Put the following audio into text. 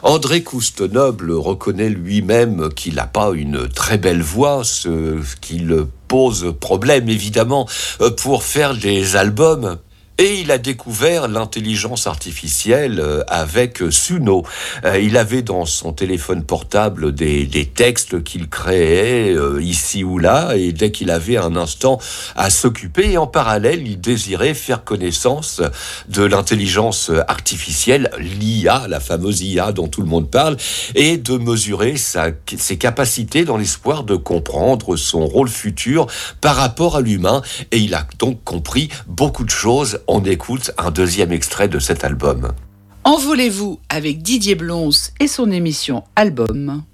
André Couste-Noble reconnaît lui-même qu'il n'a pas une très belle voix, ce qui le pose problème évidemment pour faire des albums. Et il a découvert l'intelligence artificielle avec Suno. Il avait dans son téléphone portable des textes qu'il créait ici ou là, et dès qu'il avait un instant à s'occuper, et en parallèle, il désirait faire connaissance de l'intelligence artificielle, l'IA, la fameuse IA dont tout le monde parle, et de mesurer ses capacités dans l'espoir de comprendre son rôle futur par rapport à l'humain. Et il a donc compris beaucoup de choses. On écoute un deuxième extrait de cet album. Envolez-vous avec Didier Blons et son émission Album.